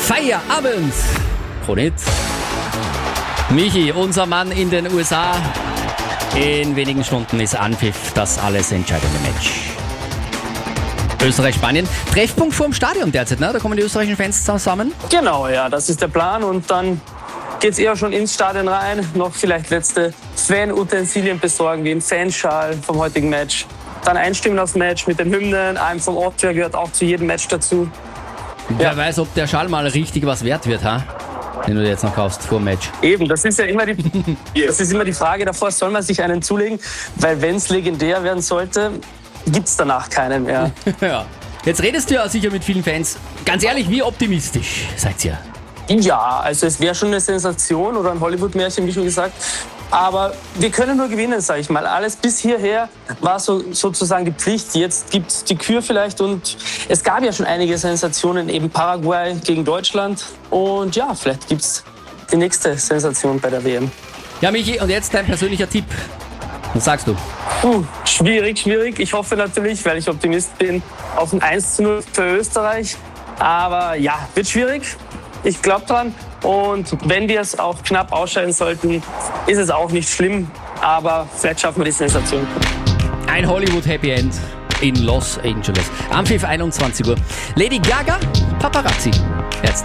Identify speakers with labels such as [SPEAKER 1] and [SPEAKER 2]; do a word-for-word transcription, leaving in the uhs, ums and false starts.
[SPEAKER 1] Feierabend. Kronit. Michi, unser Mann in den U S A. In wenigen Stunden ist Anpfiff, das alles entscheidende Match. Österreich-Spanien. Treffpunkt vorm Stadion derzeit, ne? Da kommen die österreichischen Fans zusammen.
[SPEAKER 2] Genau, ja, das ist der Plan. Und dann geht's eher schon ins Stadion rein. Noch vielleicht letzte Fan-Utensilien besorgen, wie ein Fanschal vom heutigen Match. Dann einstimmen aufs Match mit den Hymnen. Einem vom Austria gehört auch zu jedem Match dazu.
[SPEAKER 1] Wer ja. weiß, ob der Schal mal richtig was wert wird, ha? Den du dir jetzt noch kaufst vor dem Match.
[SPEAKER 2] Eben, das ist ja immer die, das ist immer die Frage davor, soll man sich einen zulegen? Weil wenn es legendär werden sollte, gibt es danach keinen mehr.
[SPEAKER 1] Ja. Jetzt redest du ja sicher mit vielen Fans. Ganz ehrlich, wie optimistisch seid ihr?
[SPEAKER 2] Ja, also es wäre schon eine Sensation oder ein Hollywood-Märchen, wie schon gesagt. Aber wir können nur gewinnen, sage ich mal. Alles bis hierher war so, sozusagen die Pflicht. Jetzt gibt es die Kür vielleicht. Und es gab ja schon einige Sensationen, eben Paraguay gegen Deutschland. Und ja, vielleicht gibt es die nächste Sensation bei der W M.
[SPEAKER 1] Ja, Michi, und jetzt dein persönlicher Tipp. Was sagst du?
[SPEAKER 2] Uh, schwierig, schwierig. Ich hoffe natürlich, weil ich Optimist bin, auf ein eins zu null für Österreich. Aber ja, wird schwierig. Ich glaube dran. Und wenn wir es auch knapp ausscheiden sollten, ist es auch nicht schlimm. Aber vielleicht schaffen wir die Sensation.
[SPEAKER 1] Ein Hollywood-Happy End in Los Angeles. Anpfiff einundzwanzig Uhr. Lady Gaga, Paparazzi. Jetzt.